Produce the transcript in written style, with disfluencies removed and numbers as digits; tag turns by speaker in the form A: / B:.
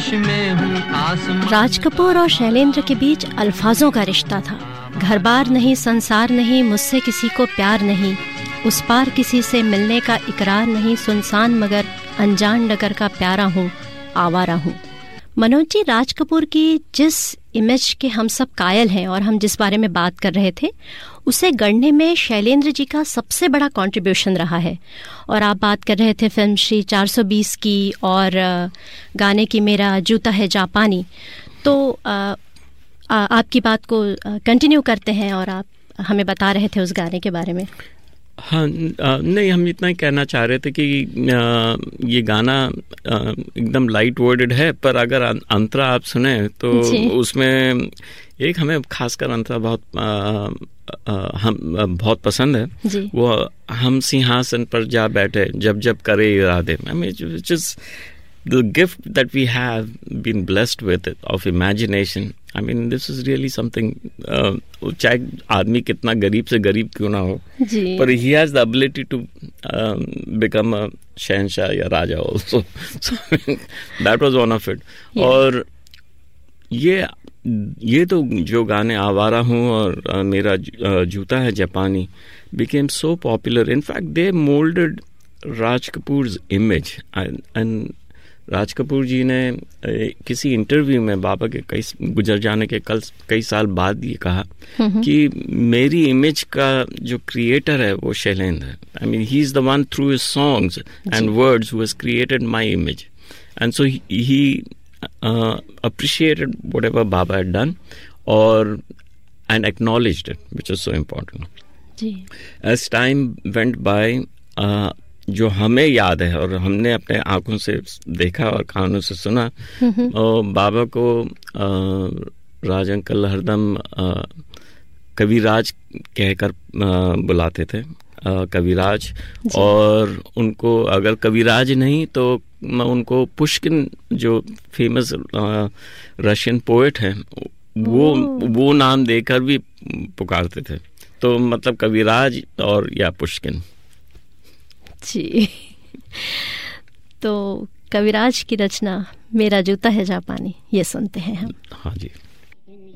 A: होश में हूँ आसमां।
B: राज कपूर और शैलेंद्र के बीच अल्फाजों का रिश्ता था। घर बार नहीं, संसार नहीं, मुझसे किसी को प्यार नहीं, उस पार किसी से मिलने का इकरार नहीं, सुनसान मगर अनजान डगर का प्यारा हूँ, आवारा हूँ। मनोज जी, राज कपूर की जिस इमेज के हम सब कायल हैं और हम जिस बारे में बात कर रहे थे, उसे गढ़ने में शैलेंद्र जी का सबसे बड़ा कंट्रीब्यूशन रहा है। और आप बात कर रहे थे फिल्म श्री 420 की और गाने की मेरा जूता है जापानी। तो आपकी बात को कंटिन्यू करते हैं और आप हमें बता रहे थे उस गाने के बारे में।
C: हाँ, नहीं, हम इतना ही कहना चाह रहे थे कि ये गाना एकदम लाइट वर्डेड है, पर अगर अंतरा आप सुने तो उसमें एक हमें खासकर अंतरा बहुत पसंद है। वो हम सिंहासन पर जा बैठे जब जब करे इरादे। I mean, just the gift that we have been blessed with of imagination. I mean, this is really something. चाहे आदमी कितना गरीब से गरीब क्यों ना हो, पर he has the ability to become a शहंशाह या राजा also. So that was one of it. और ये तो जो गाने आवारा हूँ और मेरा जूता है जापानी became so popular. In fact, they molded Raj Kapoor's image. And Raj Kapoor जी ने किसी इंटरव्यू में बाबा के गुजर जाने के कई साल बाद ये कहा कि मेरी इमेज का जो क्रिएटर है वो शैलेंद्र है. I mean, he is the one through his songs and words who has created my image, and so he appreciated whatever Baba had done and acknowledged it, which is so important. As time went by, जो हमें याद है और हमने अपने आंखों से देखा और कानों से सुना, और बाबा को राज अंकल हरदम कविराज कहकर बुलाते थे, कविराज. और उनको अगर कविराज नहीं तो उनको पुष्किन, जो फेमस रशियन पोएट हैं, वो नाम देकर भी पुकारते थे. तो मतलब कविराज और या पुष्किन
B: जी. तो कविराज की रचना मेरा जूता है जापानी, ये सुनते हैं हम.
C: हाँ जी.